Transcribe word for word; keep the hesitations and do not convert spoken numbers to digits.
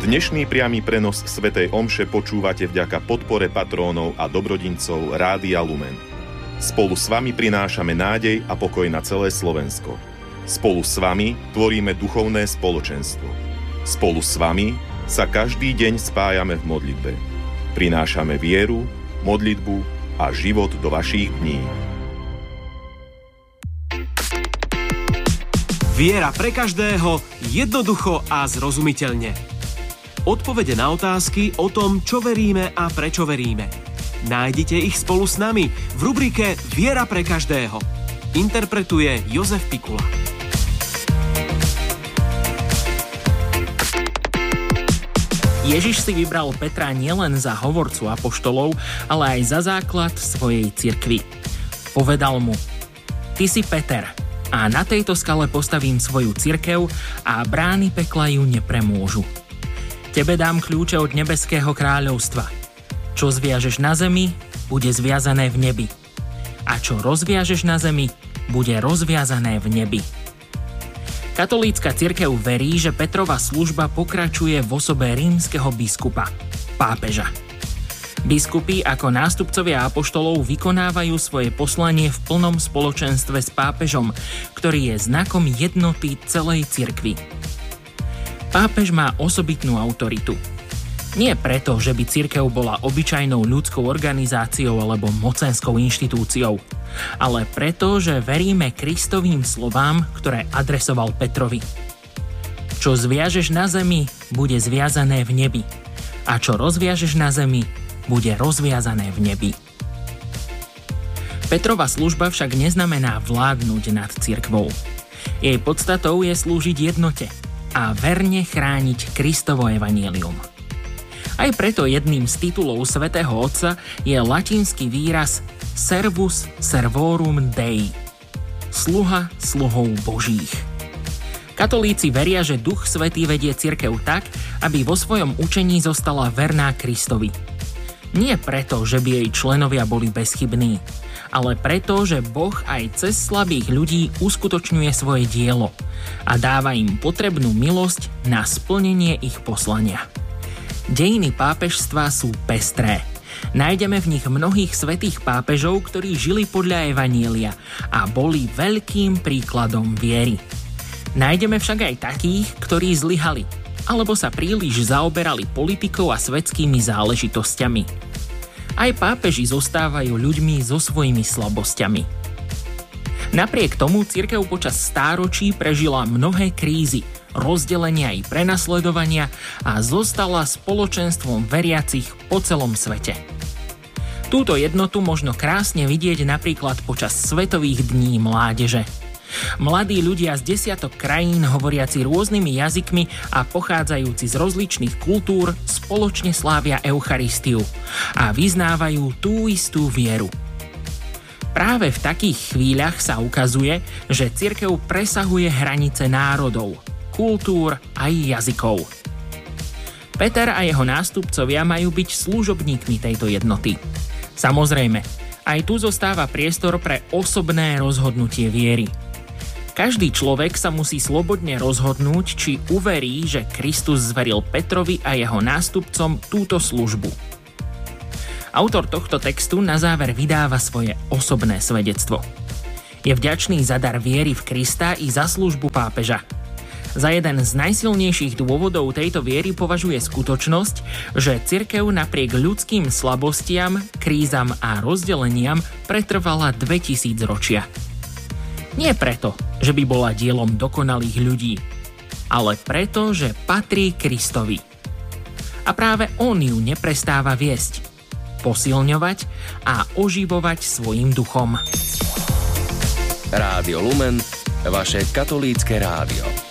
Dnešný priamy prenos svätej omše počúvate vďaka podpore patrónov a dobrodincov Rádia Lumen. Spolu s vami prinášame nádej a pokoj na celé Slovensko. Spolu s vami tvoríme duchovné spoločenstvo. Spolu s vami sa každý deň spájame v modlitbe. Prinášame vieru, modlitbu a život do vašich dní. Viera pre každého, jednoducho a zrozumiteľne. Odpovede na otázky o tom, čo veríme a prečo veríme. Nájdite ich spolu s nami v rubrike Viera pre každého. Interpretuje Jozef Pikula. Ježiš si vybral Petra nielen za hovorcu apoštolov, ale aj za základ svojej cirkvi. Povedal mu: Ty si Peter, a na tejto skale postavím svoju cirkev a brány pekla ju nepremôžu. Tebe dám kľúče od nebeského kráľovstva. Čo zviažeš na zemi, bude zviazané v nebi. A čo rozviažeš na zemi, bude rozviazané v nebi. Katolícka cirkev verí, že Petrova služba pokračuje v osobe rímskeho biskupa, pápeža. Biskupy ako nástupcovia apoštolov vykonávajú svoje poslanie v plnom spoločenstve s pápežom, ktorý je znakom jednoty celej cirkvi. Pápež má osobitnú autoritu. Nie preto, že by cirkev bola obyčajnou ľudskou organizáciou alebo mocenskou inštitúciou, ale preto, že veríme Kristovým slovám, ktoré adresoval Petrovi. Čo zviažeš na zemi, bude zviazané v nebi. A čo rozviažeš na zemi, bude rozviazané v nebi. Petrova služba však neznamená vládnuť nad cirkvou. Jej podstatou je slúžiť jednote a verne chrániť Kristovo evanjelium. Aj preto jedným z titulov svätého Otca je latinský výraz Servus servorum Dei, sluha sluhov Božích. Katolíci veria, že Duch Svätý vedie cirkev tak, aby vo svojom učení zostala verná Kristovi. Nie preto, že by jej členovia boli bezchybní, ale preto, že Boh aj cez slabých ľudí uskutočňuje svoje dielo a dáva im potrebnú milosť na splnenie ich poslania. Dejiny pápežstva sú pestré. Nájdeme v nich mnohých svätých pápežov, ktorí žili podľa evanjelia a boli veľkým príkladom viery. Nájdeme však aj takých, ktorí zlyhali, alebo sa príliš zaoberali politikou a svetskými záležitosťami. Aj pápeži zostávajú ľuďmi so svojimi slabosťami. Napriek tomu cirkev počas stáročí prežila mnohé krízy, rozdelenia i prenasledovania a zostala spoločenstvom veriacich po celom svete. Túto jednotu možno krásne vidieť napríklad počas Svetových dní mládeže. Mladí ľudia z desiatok krajín hovoriaci rôznymi jazykmi a pochádzajúci z rozličných kultúr spoločne slávia Eucharistiu a vyznávajú tú istú vieru. Práve v takých chvíľach sa ukazuje, že cirkev presahuje hranice národov, kultúr aj jazykov. Peter a jeho nástupcovia majú byť služobníkmi tejto jednoty. Samozrejme, aj tu zostáva priestor pre osobné rozhodnutie viery. Každý človek sa musí slobodne rozhodnúť, či uverí, že Kristus zveril Petrovi a jeho nástupcom túto službu. Autor tohto textu na záver vydáva svoje osobné svedectvo. Je vďačný za dar viery v Krista i za službu pápeža. Za jeden z najsilnejších dôvodov tejto viery považuje skutočnosť, že cirkev napriek ľudským slabostiam, krízam a rozdeleniam pretrvala dvetisíc ročia. Nie preto, že by bola dielom dokonalých ľudí, ale preto, že patrí Kristovi. A práve on ju neprestáva viesť, posilňovať a oživovať svojím duchom. Rádio Lumen, vaše katolícke rádio.